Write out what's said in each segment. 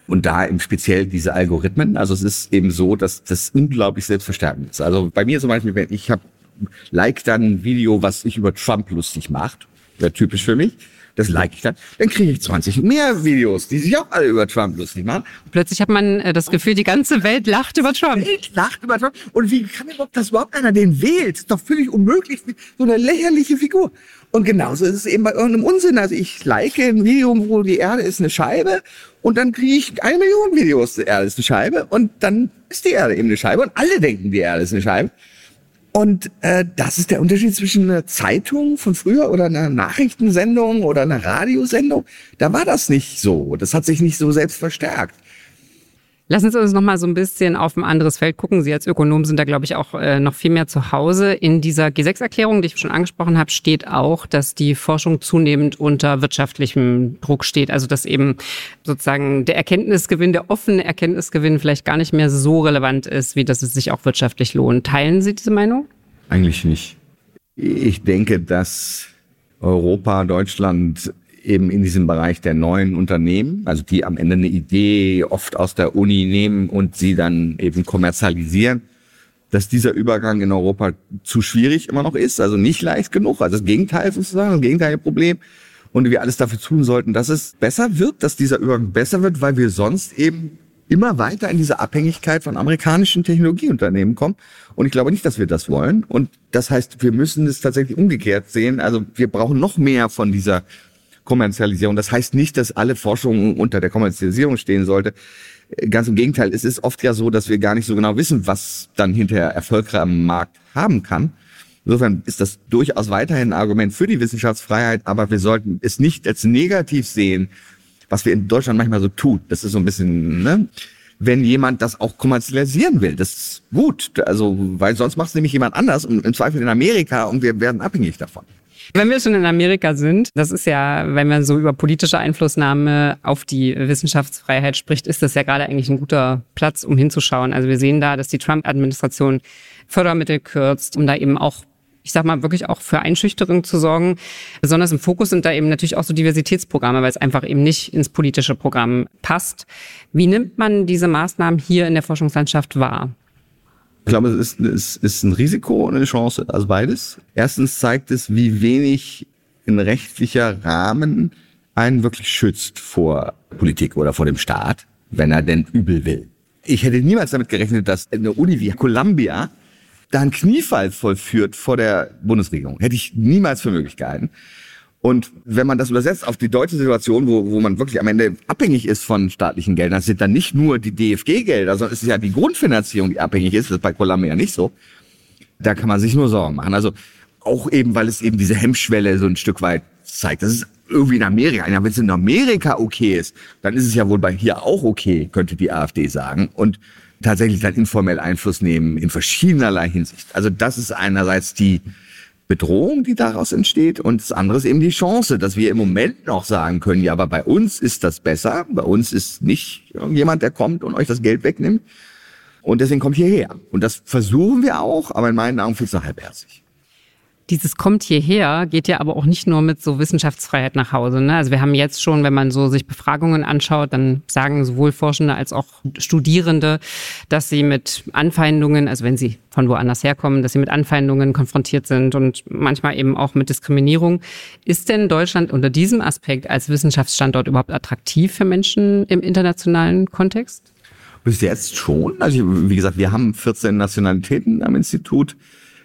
Und da im Speziell diese Algorithmen. Also es ist eben so, dass das unglaublich selbstverstärkend ist. Also bei mir zum Beispiel, wenn ich like dann ein Video, was sich über Trump lustig macht, wäre typisch für mich, das like ich dann kriege ich 20 mehr Videos, die sich auch alle über Trump lustig machen. Plötzlich hat man das Gefühl, die ganze Welt lacht über Trump. Die Welt lacht über Trump. Und wie kann überhaupt einer den wählt? Das ist doch völlig unmöglich, so eine lächerliche Figur. Und genauso ist es eben bei irgendeinem Unsinn. Also ich like ein Video, wo die Erde ist eine Scheibe und dann kriege ich 1 Million Videos, die Erde ist eine Scheibe und dann ist die Erde eben eine Scheibe und alle denken, die Erde ist eine Scheibe. Und das ist der Unterschied zwischen einer Zeitung von früher oder einer Nachrichtensendung oder einer Radiosendung. Da war das nicht so. Das hat sich nicht so selbst verstärkt. Lassen Sie uns noch mal so ein bisschen auf ein anderes Feld gucken. Sie als Ökonom sind da, glaube ich, auch noch viel mehr zu Hause. In dieser G6-Erklärung, die ich schon angesprochen habe, steht auch, dass die Forschung zunehmend unter wirtschaftlichem Druck steht. Also dass eben sozusagen der Erkenntnisgewinn, der offene Erkenntnisgewinn vielleicht gar nicht mehr so relevant ist, wie dass es sich auch wirtschaftlich lohnt. Teilen Sie diese Meinung? Eigentlich nicht. Ich denke, dass Europa, Deutschland eben in diesem Bereich der neuen Unternehmen, also die am Ende eine Idee oft aus der Uni nehmen und sie dann eben kommerzialisieren, dass dieser Übergang in Europa zu schwierig immer noch ist, also nicht leicht genug, also das Gegenteil sozusagen, das gegenteilige Problem. Und wir alles dafür tun sollten, dass es besser wird, dass dieser Übergang besser wird, weil wir sonst eben immer weiter in diese Abhängigkeit von amerikanischen Technologieunternehmen kommen. Und ich glaube nicht, dass wir das wollen. Und das heißt, wir müssen es tatsächlich umgekehrt sehen. Also wir brauchen noch mehr von dieser Kommerzialisierung. Das heißt nicht, dass alle Forschung unter der Kommerzialisierung stehen sollte. Ganz im Gegenteil, es ist oft ja so, dass wir gar nicht so genau wissen, was dann hinterher erfolgreich am Markt haben kann. Insofern ist das durchaus weiterhin ein Argument für die Wissenschaftsfreiheit, aber wir sollten es nicht als negativ sehen, was wir in Deutschland manchmal so tun. Das ist so ein bisschen, wenn jemand das auch kommerzialisieren will, das ist gut. Also, weil sonst macht es nämlich jemand anders und im Zweifel in Amerika und wir werden abhängig davon. Wenn wir schon in Amerika sind, das ist ja, wenn man so über politische Einflussnahme auf die Wissenschaftsfreiheit spricht, ist das ja gerade eigentlich ein guter Platz, um hinzuschauen. Also wir sehen da, dass die Trump-Administration Fördermittel kürzt, um da eben auch, ich sag mal, wirklich auch für Einschüchterung zu sorgen. Besonders im Fokus sind da eben natürlich auch so Diversitätsprogramme, weil es einfach eben nicht ins politische Programm passt. Wie nimmt man diese Maßnahmen hier in der Forschungslandschaft wahr? Ich glaube, es ist ein Risiko und eine Chance, also beides. Erstens zeigt es, wie wenig ein rechtlicher Rahmen einen wirklich schützt vor Politik oder vor dem Staat, wenn er denn übel will. Ich hätte niemals damit gerechnet, dass eine Uni wie Columbia da einen Kniefall vollführt vor der Bundesregierung. Hätte ich niemals für möglich gehalten. Und wenn man das übersetzt auf die deutsche Situation, wo man wirklich am Ende abhängig ist von staatlichen Geldern, das sind dann nicht nur die DFG-Gelder, sondern es ist ja die Grundfinanzierung, die abhängig ist. Das ist bei Columbia nicht so. Da kann man sich nur Sorgen machen. Also auch eben, weil es eben diese Hemmschwelle so ein Stück weit zeigt. Das ist irgendwie in Amerika. Ja, wenn es in Amerika okay ist, dann ist es ja wohl bei hier auch okay, könnte die AfD sagen. Und tatsächlich dann informell Einfluss nehmen in verschiedenerlei Hinsicht. Also das ist einerseits die Bedrohung, die daraus entsteht, und das andere ist eben die Chance, dass wir im Moment noch sagen können, ja, aber bei uns ist das besser, bei uns ist nicht irgendjemand, der kommt und euch das Geld wegnimmt und deswegen kommt hierher. Und das versuchen wir auch, aber in meinen Augen viel zu halbherzig. Dieses kommt hierher geht ja aber auch nicht nur mit so Wissenschaftsfreiheit nach Hause, ne? Also wir haben jetzt schon, wenn man so sich Befragungen anschaut, dann sagen sowohl Forschende als auch Studierende, dass sie mit Anfeindungen, also wenn sie von woanders herkommen, dass sie mit Anfeindungen konfrontiert sind und manchmal eben auch mit Diskriminierung. Ist denn Deutschland unter diesem Aspekt als Wissenschaftsstandort überhaupt attraktiv für Menschen im internationalen Kontext? Bis jetzt schon. Also wie gesagt, wir haben 14 Nationalitäten am Institut.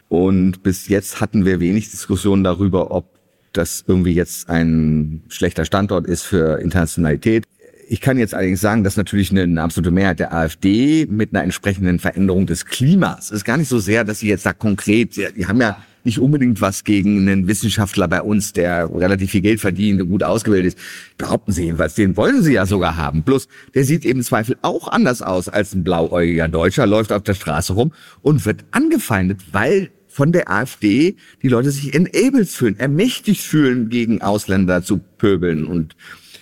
Und bis jetzt hatten wir wenig Diskussionen darüber, ob das irgendwie jetzt ein schlechter Standort ist für Internationalität. Ich kann jetzt allerdings sagen, dass natürlich eine absolute Mehrheit der AfD mit einer entsprechenden Veränderung des Klimas, es ist gar nicht so sehr, dass sie jetzt da konkret, die haben ja nicht unbedingt was gegen einen Wissenschaftler bei uns, der relativ viel Geld verdient und gut ausgebildet ist. Behaupten sie jedenfalls, den wollen sie ja sogar haben. Bloß, der sieht eben im Zweifel auch anders aus als ein blauäugiger Deutscher, läuft auf der Straße rum und wird angefeindet, weil von der AfD die Leute sich enabled fühlen, ermächtigt fühlen, gegen Ausländer zu pöbeln. Und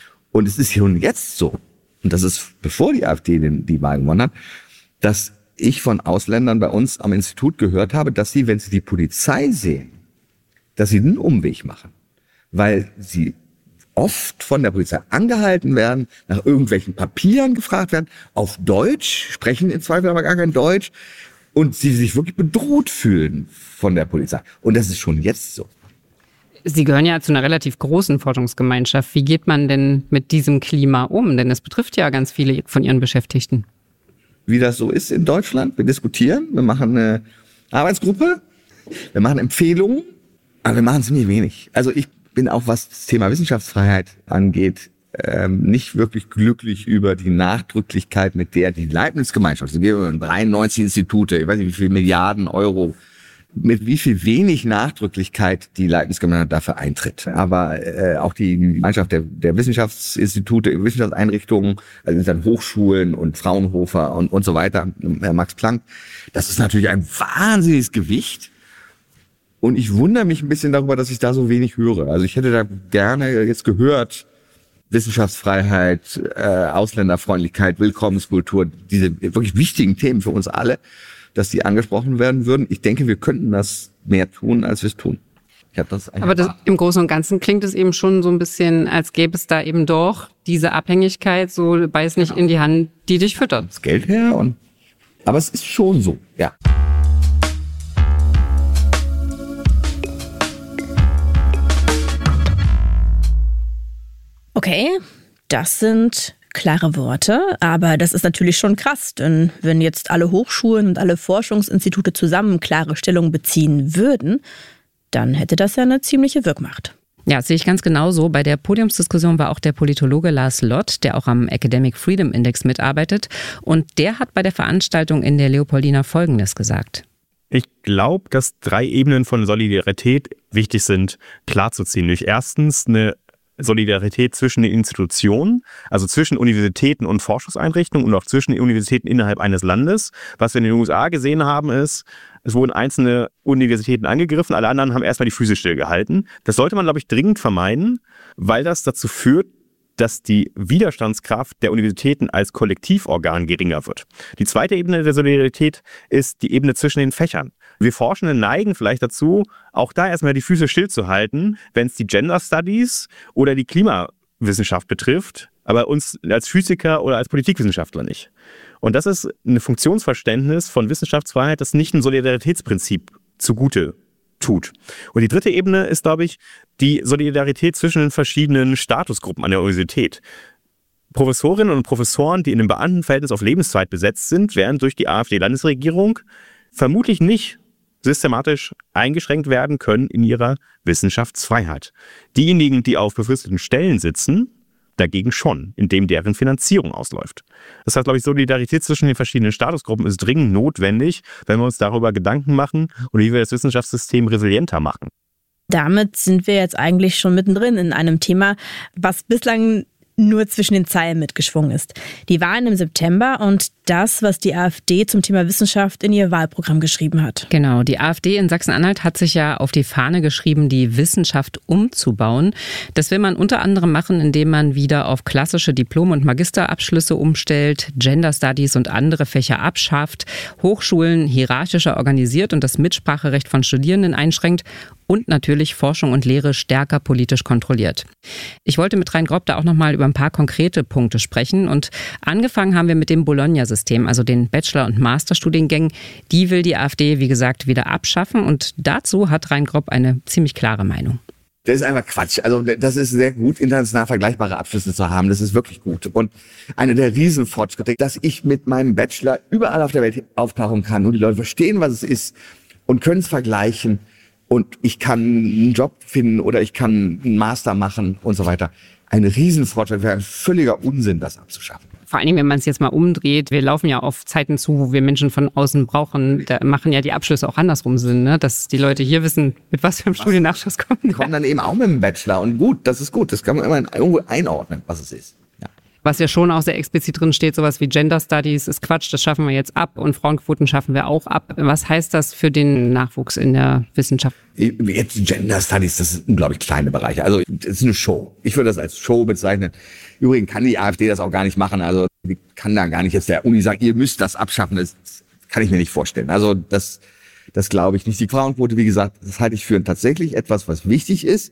es ist hier und jetzt so, und das ist bevor die AfD die Wahl gewonnen hat, dass ich von Ausländern bei uns am Institut gehört habe, dass sie, wenn sie die Polizei sehen, dass sie einen Umweg machen, weil sie oft von der Polizei angehalten werden, nach irgendwelchen Papieren gefragt werden, auf Deutsch, sprechen im Zweifel aber gar kein Deutsch und sie sich wirklich bedroht fühlen von der Polizei. Und das ist schon jetzt so. Sie gehören ja zu einer relativ großen Forschungsgemeinschaft. Wie geht man denn mit diesem Klima um? Denn es betrifft ja ganz viele von Ihren Beschäftigten. Wie das so ist in Deutschland, wir diskutieren, wir machen eine Arbeitsgruppe, wir machen Empfehlungen, aber wir machen ziemlich wenig. Also ich bin auch, was das Thema Wissenschaftsfreiheit angeht, nicht wirklich glücklich über die Nachdrücklichkeit, mit der die Leibniz-Gemeinschaft, es gibt 93 Institute, ich weiß nicht wie viele Milliarden Euro, mit wie viel wenig Nachdrücklichkeit die Leibniz-Gemeinschaft dafür eintritt. Aber auch die Gemeinschaft der Wissenschaftsinstitute, Wissenschaftseinrichtungen, also sind dann Hochschulen und Fraunhofer und so weiter, Max Planck, das ist natürlich ein wahnsinniges Gewicht. Und ich wundere mich ein bisschen darüber, dass ich da so wenig höre. Also ich hätte da gerne jetzt gehört, Wissenschaftsfreiheit, Ausländerfreundlichkeit, Willkommenskultur, diese wirklich wichtigen Themen für uns alle, dass die angesprochen werden würden. Ich denke, wir könnten das mehr tun, als wir es tun. Aber im Großen und Ganzen klingt es eben schon so ein bisschen, als gäbe es da eben doch diese Abhängigkeit, so beiß nicht in die Hand, die dich füttert. Das Geld her aber es ist schon so, ja. Okay, das sind klare Worte, aber das ist natürlich schon krass, denn wenn jetzt alle Hochschulen und alle Forschungsinstitute zusammen klare Stellung beziehen würden, dann hätte das ja eine ziemliche Wirkmacht. Ja, sehe ich ganz genauso. Bei der Podiumsdiskussion war auch der Politologe Lars Lott, der auch am Academic Freedom Index mitarbeitet. Und der hat bei der Veranstaltung in der Leopoldina Folgendes gesagt. Ich glaube, dass 3 Ebenen von Solidarität wichtig sind, klarzuziehen. Nämlich erstens eine Solidarität zwischen den Institutionen, also zwischen Universitäten und Forschungseinrichtungen und auch zwischen den Universitäten innerhalb eines Landes. Was wir in den USA gesehen haben, ist, es wurden einzelne Universitäten angegriffen, alle anderen haben erstmal die Füße stillgehalten. Das sollte man, glaube ich, dringend vermeiden, weil das dazu führt, dass die Widerstandskraft der Universitäten als Kollektivorgan geringer wird. Die zweite Ebene der Solidarität ist die Ebene zwischen den Fächern. Wir Forschenden neigen vielleicht dazu, auch da erstmal die Füße stillzuhalten, wenn es die Gender Studies oder die Klimawissenschaft betrifft, aber uns als Physiker oder als Politikwissenschaftler nicht. Und das ist ein Funktionsverständnis von Wissenschaftsfreiheit, das nicht ein Solidaritätsprinzip zugute tut. Und die dritte Ebene ist, glaube ich, die Solidarität zwischen den verschiedenen Statusgruppen an der Universität. Professorinnen und Professoren, die in einem Beamtenverhältnis auf Lebenszeit besetzt sind, werden durch die AfD-Landesregierung vermutlich nicht systematisch eingeschränkt werden können in ihrer Wissenschaftsfreiheit. Diejenigen, die auf befristeten Stellen sitzen, dagegen schon, indem deren Finanzierung ausläuft. Das heißt, glaube ich, Solidarität zwischen den verschiedenen Statusgruppen ist dringend notwendig, wenn wir uns darüber Gedanken machen und wie wir das Wissenschaftssystem resilienter machen. Damit sind wir jetzt eigentlich schon mittendrin in einem Thema, was bislang nur zwischen den Zeilen mitgeschwungen ist. Die Wahlen im September und das, was die AfD zum Thema Wissenschaft in ihr Wahlprogramm geschrieben hat. Genau, die AfD in Sachsen-Anhalt hat sich ja auf die Fahne geschrieben, die Wissenschaft umzubauen. Das will man unter anderem machen, indem man wieder auf klassische Diplom- und Magisterabschlüsse umstellt, Gender Studies und andere Fächer abschafft, Hochschulen hierarchischer organisiert und das Mitspracherecht von Studierenden einschränkt und natürlich Forschung und Lehre stärker politisch kontrolliert. Ich wollte mit Rein Grob da auch nochmal über ein paar konkrete Punkte sprechen und angefangen haben wir mit dem Bologna-System, also den Bachelor- und Masterstudiengängen. Die will die AfD, wie gesagt, wieder abschaffen und dazu hat Rein Grob eine ziemlich klare Meinung. Das ist einfach Quatsch. Also das ist sehr gut, international vergleichbare Abschlüsse zu haben. Das ist wirklich gut. Und einer der Riesenfortschritte, dass ich mit meinem Bachelor überall auf der Welt auftauchen kann und die Leute verstehen, was es ist und können es vergleichen. Und ich kann einen Job finden oder ich kann einen Master machen und so weiter. Ein Riesenfortschritt, wäre ein völliger Unsinn, das abzuschaffen. Vor allem, wenn man es jetzt mal umdreht, wir laufen ja auf Zeiten zu, wo wir Menschen von außen brauchen. Da machen ja die Abschlüsse auch andersrum Sinn, ne? Dass die Leute hier wissen, mit was für einem Studiennachschluss kommen. Die kommen dann eben auch mit dem Bachelor. Und gut, das ist gut. Das kann man immer irgendwo einordnen, was es ist. Ja. Was ja schon auch sehr explizit drin steht, sowas wie Gender Studies ist Quatsch, das schaffen wir jetzt ab und Frauenquoten schaffen wir auch ab. Was heißt das für den Nachwuchs in der Wissenschaft? Jetzt Gender Studies, das sind unglaublich kleine Bereiche. Also das ist eine Show. Ich würde das als Show bezeichnen. Übrigens kann die AfD das auch gar nicht machen. Also die kann da gar nicht jetzt der Uni sagen, ihr müsst das abschaffen. Das kann ich mir nicht vorstellen. Also das glaube ich nicht. Die Frauenquote, wie gesagt, das halte ich für tatsächlich etwas, was wichtig ist.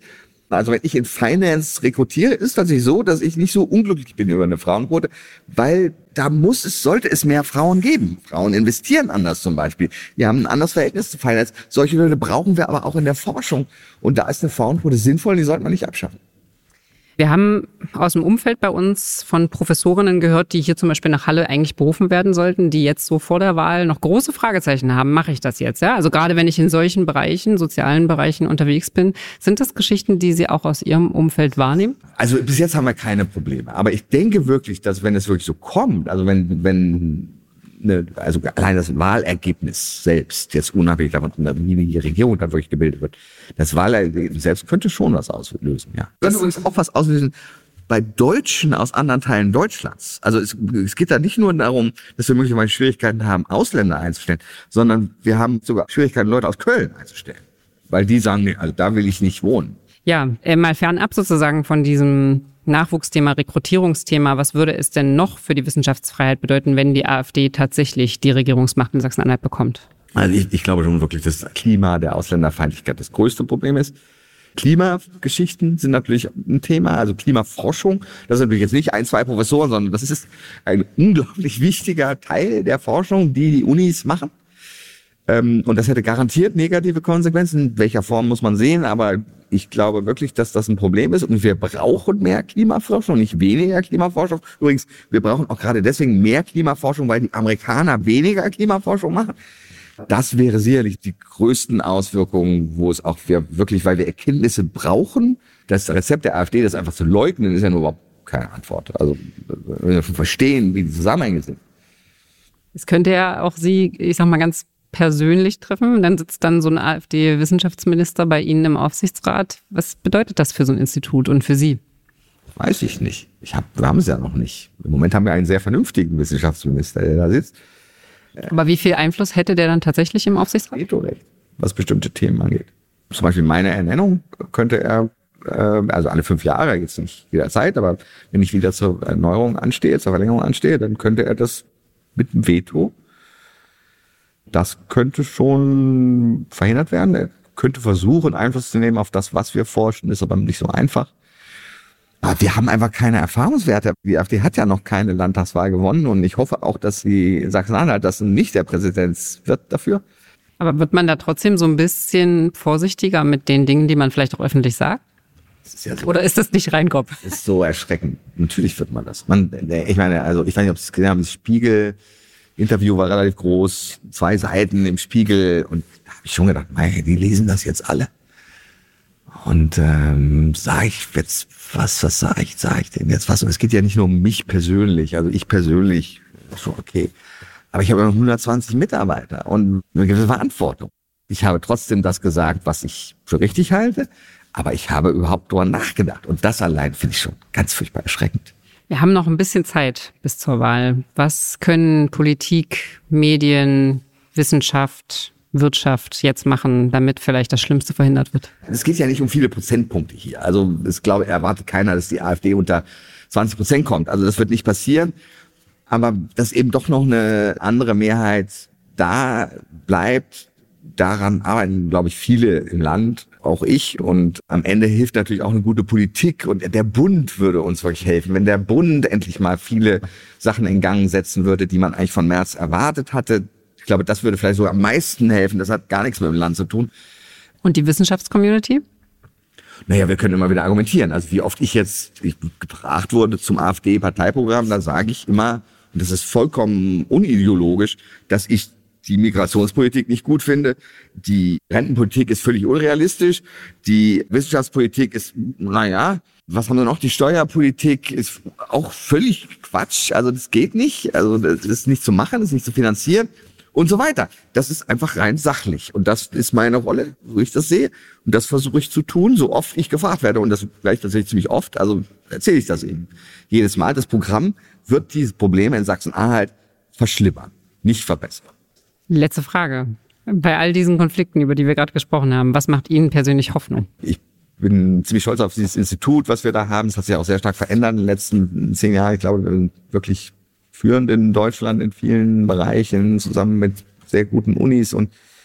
Also wenn ich in Finance rekrutiere, ist es tatsächlich so, dass ich nicht so unglücklich bin über eine Frauenquote, weil sollte es mehr Frauen geben. Frauen investieren anders zum Beispiel. Wir haben ein anderes Verhältnis zu Finance. Solche Leute brauchen wir aber auch in der Forschung. Und da ist eine Frauenquote sinnvoll, die sollte man nicht abschaffen. Wir haben aus dem Umfeld bei uns von Professorinnen gehört, die hier zum Beispiel nach Halle eigentlich berufen werden sollten, die jetzt so vor der Wahl noch große Fragezeichen haben. Mache ich das jetzt? Ja? Also gerade wenn ich in solchen Bereichen, sozialen Bereichen unterwegs bin, sind das Geschichten, die Sie auch aus Ihrem Umfeld wahrnehmen? Also bis jetzt haben wir keine Probleme. Aber ich denke wirklich, dass wenn es wirklich so kommt, also also allein das Wahlergebnis selbst, jetzt unabhängig davon, wie die Regierung dann wirklich gebildet wird, das Wahlergebnis selbst könnte schon was auslösen, ja. Das könnte übrigens auch was auslösen bei Deutschen aus anderen Teilen Deutschlands. Also es geht da nicht nur darum, dass wir möglicherweise Schwierigkeiten haben, Ausländer einzustellen, sondern wir haben sogar Schwierigkeiten, Leute aus Köln einzustellen. Weil die sagen, nee, also da will ich nicht wohnen. Ja, mal fernab sozusagen von diesem Nachwuchsthema, Rekrutierungsthema, was würde es denn noch für die Wissenschaftsfreiheit bedeuten, wenn die AfD tatsächlich die Regierungsmacht in Sachsen-Anhalt bekommt? Also ich glaube schon wirklich, dass das Klima der Ausländerfeindlichkeit das größte Problem ist. Klimageschichten sind natürlich ein Thema, also Klimaforschung. Das ist natürlich jetzt nicht 1, 2 Professoren, sondern das ist ein unglaublich wichtiger Teil der Forschung, die Unis machen. Und das hätte garantiert negative Konsequenzen. In welcher Form muss man sehen, aber ich glaube wirklich, dass das ein Problem ist und wir brauchen mehr Klimaforschung, nicht weniger Klimaforschung. Übrigens, wir brauchen auch gerade deswegen mehr Klimaforschung, weil die Amerikaner weniger Klimaforschung machen. Das wäre sicherlich die größten Auswirkungen, wo es auch wirklich, weil wir Erkenntnisse brauchen. Das Rezept der AfD, das einfach zu leugnen, ist ja nur überhaupt keine Antwort. Also wir verstehen, wie die Zusammenhänge sind. Es könnte ja auch Sie, ich sag mal ganz persönlich treffen. Dann sitzt dann so ein AfD-Wissenschaftsminister bei Ihnen im Aufsichtsrat. Was bedeutet das für so ein Institut und für Sie? Weiß ich nicht. Wir haben es ja noch nicht. Im Moment haben wir einen sehr vernünftigen Wissenschaftsminister, der da sitzt. Aber wie viel Einfluss hätte der dann tatsächlich im Aufsichtsrat? Vetorecht, was bestimmte Themen angeht. Zum Beispiel meine Ernennung könnte er, also alle 5 Jahre, jetzt nicht jederzeit, aber wenn ich wieder zur Erneuerung anstehe, zur Verlängerung anstehe, dann könnte er das mit dem Veto. Das könnte schon verhindert werden. Er könnte versuchen, Einfluss zu nehmen auf das, was wir forschen, ist aber nicht so einfach. Aber wir haben einfach keine Erfahrungswerte. Die AfD hat ja noch keine Landtagswahl gewonnen und ich hoffe auch, dass die Sachsen-Anhalt, dass nicht der Präsident wird dafür. Aber wird man da trotzdem so ein bisschen vorsichtiger mit den Dingen, die man vielleicht auch öffentlich sagt? Das ist ja so, oder ist das nicht rein Kopf? Das ist so erschreckend. Natürlich wird man das. Ich meine, also ich weiß nicht, ob Sie es gesehen haben, das Spiegel-Interview war relativ groß, 2 Seiten im Spiegel und da habe ich schon gedacht, die lesen das jetzt alle. Und sage ich jetzt was sage ich denn jetzt was? Und es geht ja nicht nur um mich persönlich, also ich persönlich schon okay, aber ich habe noch 120 Mitarbeiter und eine gewisse Verantwortung. Ich habe trotzdem das gesagt, was ich für richtig halte, aber ich habe überhaupt darüber nachgedacht und das allein finde ich schon ganz furchtbar erschreckend. Wir haben noch ein bisschen Zeit bis zur Wahl. Was können Politik, Medien, Wissenschaft, Wirtschaft jetzt machen, damit vielleicht das Schlimmste verhindert wird? Es geht ja nicht um viele Prozentpunkte hier. Also ich glaube, erwartet keiner, dass die AfD unter 20% kommt. Also das wird nicht passieren. Aber dass eben doch noch eine andere Mehrheit da bleibt, daran arbeiten, glaube ich, viele im Land, auch ich. Und am Ende hilft natürlich auch eine gute Politik. Und der Bund würde uns wirklich helfen. Wenn der Bund endlich mal viele Sachen in Gang setzen würde, die man eigentlich von Merz erwartet hatte, ich glaube, das würde vielleicht sogar am meisten helfen. Das hat gar nichts mit dem Land zu tun. Und die Wissenschaftscommunity? Naja, wir können immer wieder argumentieren. Also wie oft ich gefragt wurde zum AfD-Parteiprogramm, da sage ich immer, und das ist vollkommen unideologisch, dass ich die Migrationspolitik nicht gut finde. Die Rentenpolitik ist völlig unrealistisch. Die Wissenschaftspolitik ist, was haben wir noch? Die Steuerpolitik ist auch völlig Quatsch. Also das geht nicht. Also das ist nicht zu machen, das ist nicht zu finanzieren. Und so weiter. Das ist einfach rein sachlich. Und das ist meine Rolle, so ich das sehe. Und das versuche ich zu tun, so oft ich gefragt werde. Und das vielleicht tatsächlich ziemlich oft. Also erzähle ich das eben jedes Mal. Das Programm wird diese Probleme in Sachsen-Anhalt verschlimmern, nicht verbessern. Letzte Frage. Bei all diesen Konflikten, über die wir gerade gesprochen haben, was macht Ihnen persönlich Hoffnung? Ich bin ziemlich stolz auf dieses Institut, was wir da haben. Es hat sich auch sehr stark verändert in den letzten 10 Jahren. Ich glaube, wir sind wirklich führend in Deutschland in vielen Bereichen, zusammen mit sehr guten Unis. Und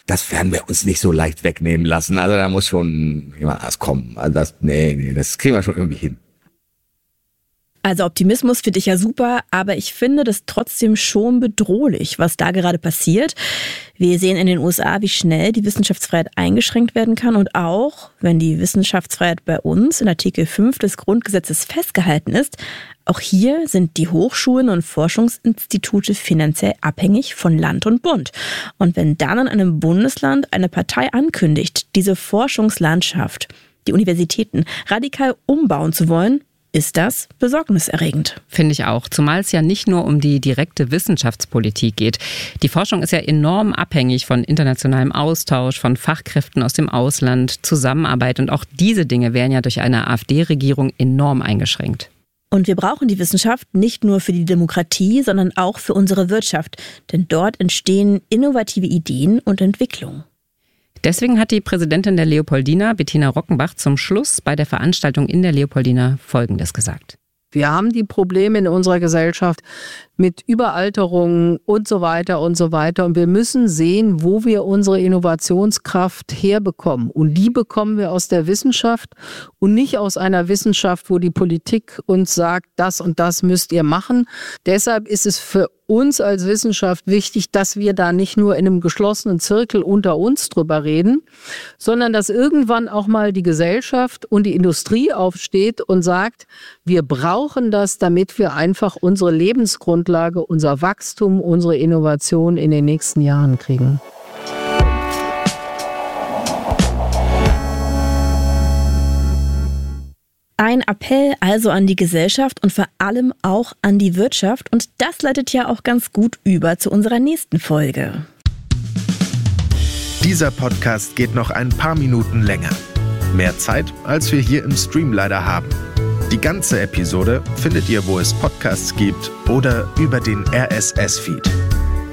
das werden wir uns nicht so leicht wegnehmen lassen. Also da muss schon jemand anders kommen. Also das kriegen wir schon irgendwie hin. Also Optimismus finde ich ja super, aber ich finde das trotzdem schon bedrohlich, was da gerade passiert. Wir sehen in den USA, wie schnell die Wissenschaftsfreiheit eingeschränkt werden kann und auch, wenn die Wissenschaftsfreiheit bei uns in Artikel 5 des Grundgesetzes festgehalten ist, auch hier sind die Hochschulen und Forschungsinstitute finanziell abhängig von Land und Bund. Und wenn dann in einem Bundesland eine Partei ankündigt, diese Forschungslandschaft, die Universitäten radikal umbauen zu wollen, ist das besorgniserregend. Finde ich auch. Zumal es ja nicht nur um die direkte Wissenschaftspolitik geht. Die Forschung ist ja enorm abhängig von internationalem Austausch, von Fachkräften aus dem Ausland, Zusammenarbeit. Und auch diese Dinge werden ja durch eine AfD-Regierung enorm eingeschränkt. Und wir brauchen die Wissenschaft nicht nur für die Demokratie, sondern auch für unsere Wirtschaft. Denn dort entstehen innovative Ideen und Entwicklungen. Deswegen hat die Präsidentin der Leopoldina, Bettina Rockenbach, zum Schluss bei der Veranstaltung in der Leopoldina Folgendes gesagt. Wir haben die Probleme in unserer Gesellschaft mit Überalterung und so weiter und so weiter. Und wir müssen sehen, wo wir unsere Innovationskraft herbekommen. Und die bekommen wir aus der Wissenschaft und nicht aus einer Wissenschaft, wo die Politik uns sagt, das und das müsst ihr machen. Deshalb ist es für uns als Wissenschaft wichtig, dass wir da nicht nur in einem geschlossenen Zirkel unter uns drüber reden, sondern dass irgendwann auch mal die Gesellschaft und die Industrie aufsteht und sagt, wir brauchen das, damit wir einfach unsere Lebensgrundlage, unser Wachstum, unsere Innovation in den nächsten Jahren kriegen. Ein Appell also an die Gesellschaft und vor allem auch an die Wirtschaft. Und das leitet ja auch ganz gut über zu unserer nächsten Folge. Dieser Podcast geht noch ein paar Minuten länger. Mehr Zeit, als wir hier im Stream leider haben. Die ganze Episode findet ihr, wo es Podcasts gibt oder über den RSS-Feed.